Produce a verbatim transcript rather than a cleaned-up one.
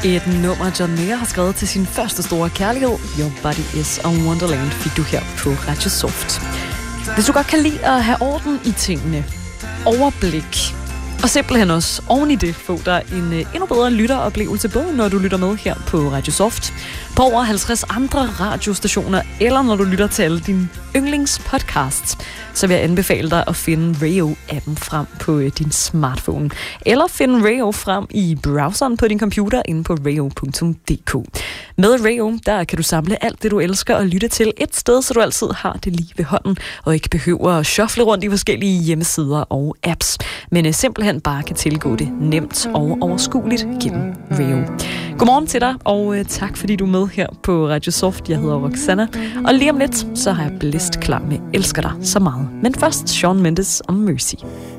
Et nummer, John Mayer har skrevet til sin første store kærlighed, Your Body is a Wonderland, fik du her på Radio Soft. Hvis du godt kan lide at have orden i tingene, overblik, og simpelthen også oven i det få dig en endnu bedre lytteroplevelse, både når du lytter med her på Radio Soft, på over halvtreds andre radiostationer, eller når du lytter til alle dine yndlingspodcasts, så vil jeg anbefale dig at finde Rayo-appen frem på din smartphone, eller finde Rayo frem i browseren på din computer inde på rayo punktum d k. Med Rayo, der kan du samle alt det, du elsker og lytte til et sted, så du altid har det lige ved hånden, og ikke behøver at shuffle rundt i forskellige hjemmesider og apps, men simpelthen bare kan tilgå det nemt og overskueligt gennem Rayo. Godmorgen til dig, og tak fordi du er med her på Radio Soft. Jeg hedder Roxanna, og lige om lidt, så har jeg Blæst klar med Elsker dig så meget. Men først Shawn Mendes og Mercy.